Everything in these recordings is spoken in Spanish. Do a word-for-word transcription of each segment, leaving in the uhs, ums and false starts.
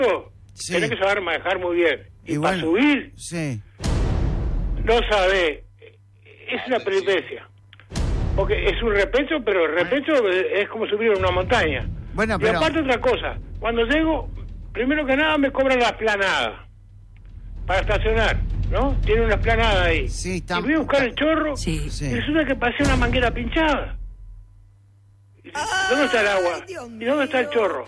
sí. tenés que saber manejar muy bien. Y, y para bueno, subir, sí. no sabés. Es una peripecia. Porque es un repecho, pero el repecho es como subir una montaña. Bueno, y pero... aparte otra cosa, cuando llego, primero que nada me cobran la esplanada para estacionar, ¿no? Tiene una esplanada ahí. Sí, está... Y voy a buscar el chorro, sí. y resulta que pasé una manguera pinchada. ¿Dónde está el agua? ¿Y dónde está el chorro?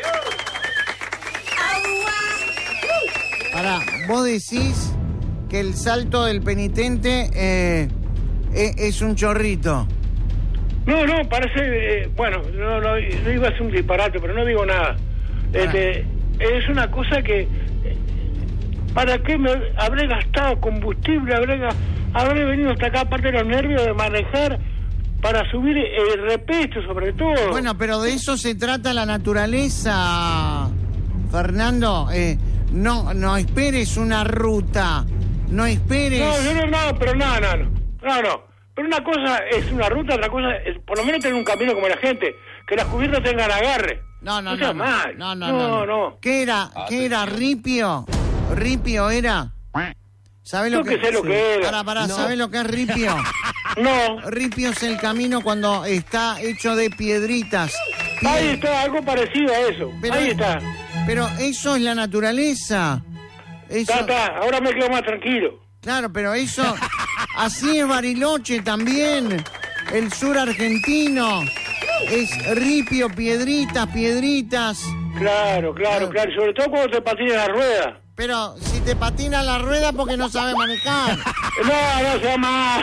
Pará, vos decís que el salto del penitente eh, es, es un chorrito. No, no, parece... Eh, bueno, no, no, no iba a ser un disparate, pero no digo nada. Este, es una cosa que... Eh, ¿Para qué me habré gastado combustible? Habré, habré venido hasta acá, aparte de los nervios de manejar, para subir el repecho, sobre todo. Bueno, pero de eso se trata la naturaleza, Fernando. Eh, no, no esperes una ruta. No esperes... No, yo no, no, pero no, no, no. No, no. Pero una cosa es una ruta, otra cosa es por lo menos tener un camino como la gente, que las cubiertas tengan agarre. No, no, no. No, mal. no, no, no, no, no, no. ¿Qué era? ¿Qué era? ¿Ripio? ¿Ripio era? ¿Sabés lo Yo que, que sé lo que era. Pará, pará, no. ¿sabés lo que es ripio? No. Ripio es el camino cuando está hecho de piedritas. Pied... Ahí está, algo parecido a eso. Pero, Ahí está. Pero eso es la naturaleza. Eso... Está, está, ahora me quedo más tranquilo. Claro, pero eso... Así es Bariloche también. El sur argentino. Es ripio, piedritas, piedritas. Claro, claro, Ah. claro. Y sobre todo cuando te patinas la rueda. Pero si te patina la rueda porque no sabe manejar. No, no sea más.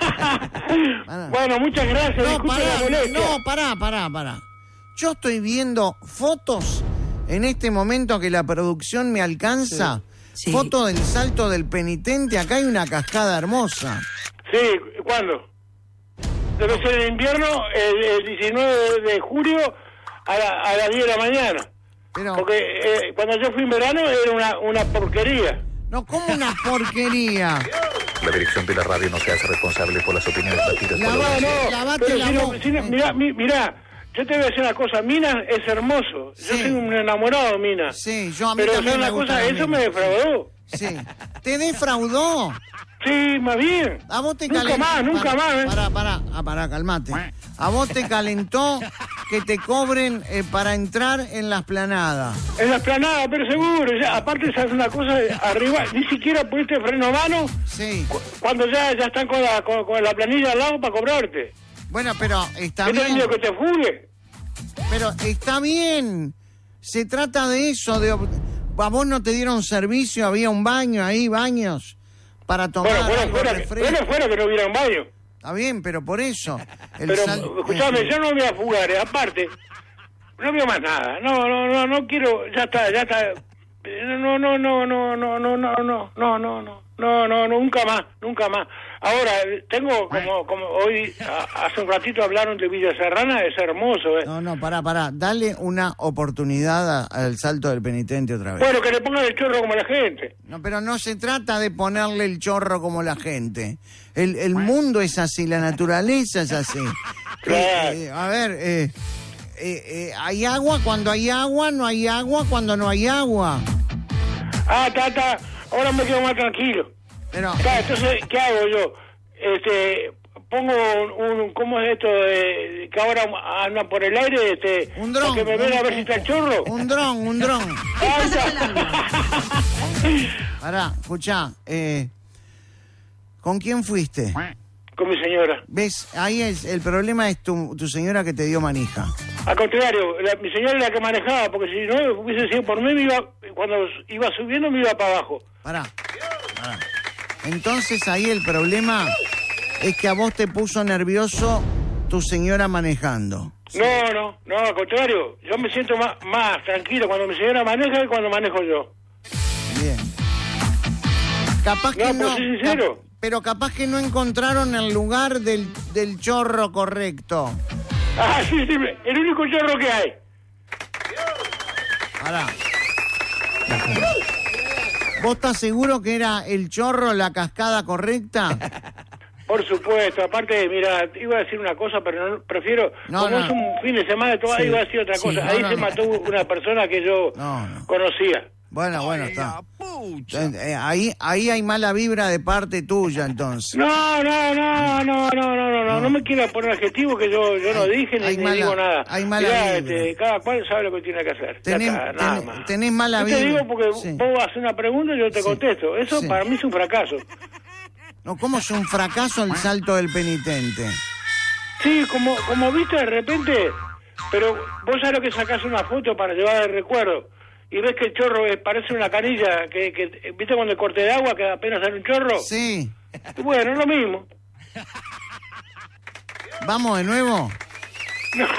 Bueno, muchas gracias. No, Disculpe pará, la molestia. no, pará, pará, pará. Yo estoy viendo fotos en este momento que la producción me alcanza. Sí. Foto del salto del penitente. Acá hay una cascada hermosa. Sí, ¿cuándo? Debe ser en invierno, el, el diecinueve de julio a, la, a las diez de la mañana. Pero, Porque eh, cuando yo fui en verano era una, una porquería. no, como una porquería. La dirección de la radio no se hace responsable por las opiniones vertidas La por va- los... No, lavate pero la si no, boca. si no, mirá, mi- mirá, yo te voy a decir una cosa, Minas es hermoso. Yo Sí. soy un enamorado de Minas. Sí, yo a mí Pero también ¿sabes me una gusta cosa? la Eso me mina. defraudó. Sí. ¿Te defraudó? Sí, más bien. A vos te Nunca calentó. más, nunca más, ¿eh? Pará, pará, ah, pará, calmate. A vos te calentó que te cobren eh, para entrar en la esplanada. En la esplanada, pero seguro. Ya, aparte, ¿sabes una cosa? Arriba, ni siquiera pusiste freno a mano Sí. cu- cuando ya, ya están con la, con, con la planilla al lado para cobrarte. Bueno, pero está ¿Qué te bien. digo que te fugue? Pero está bien. Se trata de eso. De, ob- a vos no te dieron servicio, había un baño ahí, baños, para tomar Bueno, bueno, algo, fuera, que- refresco. bueno, fuera que no hubiera un baño. Está bien, pero por eso. El Pero, sal- escuchame, eh, yo no voy a fugar, eh, aparte, no veo más nada. No, no, no, no quiero, ya está, ya está. No, no, no, no, no, no, no, no, no, no, no, no, no, nunca más, nunca más. Ahora, tengo como, como hoy, a- hace un ratito hablaron de Villa Serrana, es hermoso, eh. No, no, pará, pará. Dale una oportunidad a- al salto del penitente otra vez. Bueno, que le pongan el chorro como la gente. No, pero no se trata de ponerle el chorro como la gente. El, el mundo es así, la naturaleza es así. Claro. Eh, eh, a ver, eh, eh, eh, hay agua cuando hay agua, no hay agua cuando no hay agua. Ah, está, está, ahora me quedo más tranquilo. Pero, Está, entonces, ¿qué hago yo? Este, pongo un, un- ¿cómo es esto de que ahora anda por el aire? Este, un dron. para que me vean a ver si está el chorro. Un dron, un dron. Ah, está. Pará, escuchá. Eh, ¿Con quién fuiste? Con mi señora. ¿Ves? Ahí es, el problema es tu, tu señora que te dio manija. Al contrario, la- mi señora es la que manejaba, porque si no hubiese sido por mí, me iba, cuando iba subiendo me iba para abajo. Pará, pará. Entonces ahí el problema es que a vos te puso nervioso tu señora manejando. No, no, no, al contrario, yo me siento más, más tranquilo cuando mi señora maneja que cuando manejo yo. Bien. Capaz que No, no. pero soy sincero. cap- pero capaz que no encontraron el lugar del, del chorro correcto. Ah, sí, sí, el único chorro que hay. Pará. ¿Vos estás seguro que era el chorro la cascada correcta? Por supuesto, aparte, mira, iba a decir una cosa, pero no, prefiero, No, como no. es un fin de semana, todo, Sí. iba a decir otra Sí, cosa. no, Ahí no, se no. mató una persona que yo No, no. conocía. Bueno, bueno, está. Eh, eh, ahí, ahí hay mala vibra de parte tuya, entonces. No, no, no, no, no, no, no, no, no me quiera poner adjetivo que yo, yo no Hay- dije ni, hay ni mala- digo nada. hay mala Mirá, vibra. este, cada cual sabe lo que tiene que hacer. Ya Tenés, está, nada tenés- más. tenés mala Yo vibra. te digo porque Sí. vos haces una pregunta y yo te Sí. contesto. Eso Sí. para mí es un fracaso. No, ¿cómo es un fracaso el salto del penitente? Sí, como, como viste de repente, pero vos sabés lo que sacás una foto para llevar de recuerdo y ves que el chorro eh, parece una canilla, que, que viste cuando el corte de agua que apenas sale un chorro. Sí. Y bueno, es lo mismo. ¿Vamos de nuevo? No.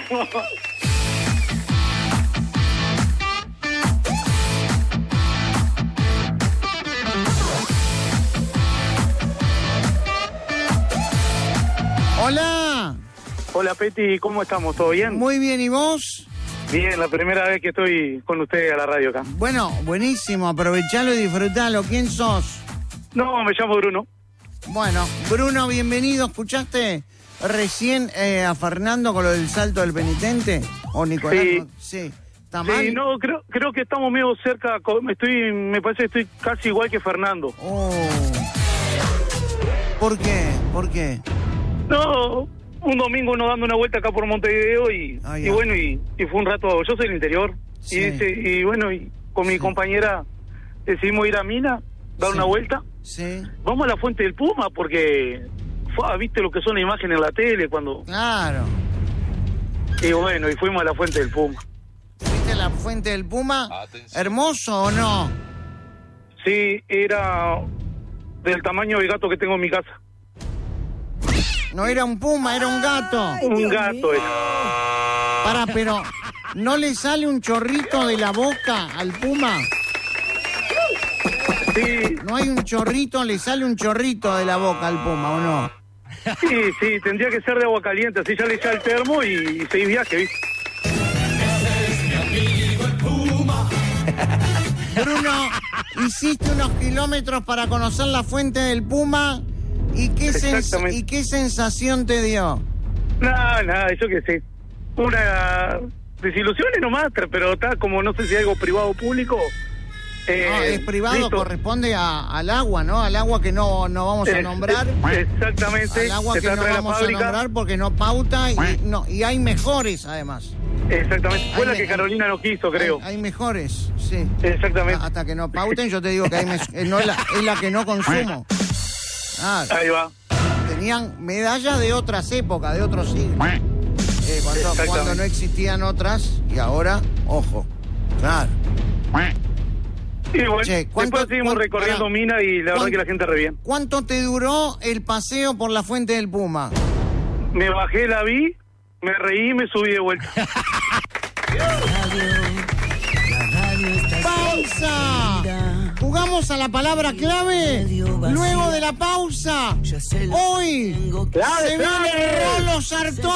Hola. Hola Peti, ¿cómo estamos? ¿Todo bien? Muy bien, ¿y vos? Bien, la primera vez que estoy con ustedes a la radio acá. Bueno, buenísimo, aprovechalo y disfrutalo. ¿Quién sos? No, me llamo Bruno. Bueno, Bruno, bienvenido. ¿Escuchaste recién eh, a Fernando con lo del salto del penitente? ¿O Nicolás? Sí. No, sí. ¿Está mal? Sí, no, creo, creo que estamos medio cerca, co- estoy, me parece que estoy casi igual que Fernando. Oh. ¿Por qué? ¿Por qué? No, un domingo uno dando una vuelta acá por Montevideo y, Ah, y ya. bueno, y, y fue un rato, yo soy del interior, Sí. y, dice, y bueno, y con mi Sí. compañera decidimos ir a Mina, dar Sí. una vuelta. Sí, Vamos a la Fuente del Puma porque, fue, viste lo que son las imágenes en la tele cuando... claro. Y bueno, y fuimos a la Fuente del Puma. ¿Viste la fuente del Puma? ¿Hermoso o no? Sí, era del tamaño del gato que tengo en mi casa. No era un puma, era un gato. Un gato era. Pará, pero ¿no le sale un chorrito de la boca al puma? Sí, ¿No hay un chorrito? ¿Le sale un chorrito de la boca al puma o no? sí, sí, tendría que ser de agua caliente, así ya le echa el termo y, y seguís viaje, ¿viste? Bruno, hiciste unos kilómetros para conocer la fuente del Puma y qué, sens- Exactamente. ¿y qué sensación te dio? Nada, nada, yo qué sé. Una desilusiones nomás, pero está como no sé si algo privado o público. Eh, No, es privado, listo. corresponde a- al agua, ¿no? Al agua que no, no vamos a Eh, nombrar. eh, Exactamente. Al agua se que trata no de la vamos a fábrica. nombrar porque no pauta y, no, y hay mejores además. Exactamente. Fue Hay la me- que Carolina no quiso, creo. Hay, hay mejores, sí. Exactamente. Hasta que no pauten, yo te digo que hay mes- eh, no es, la, es la que no consumo. Ah, Ahí va. tenían medallas de otras épocas, de otros siglos. Eh, cuando, Exactamente. cuando no existían otras y ahora, ojo. Claro. Y bueno, Che, ¿cuánto- después seguimos cuán- recorriendo pará. Mina y la verdad ¿Cuán- que la gente re bien. ¿Cuánto te duró el paseo por la fuente del Puma? Me bajé, la vi, me reí y me subí de vuelta. ¡Pausa! ¿Jugamos a la palabra clave? Luego de la pausa, hoy Clave, se clave. viene Rolo Sartori.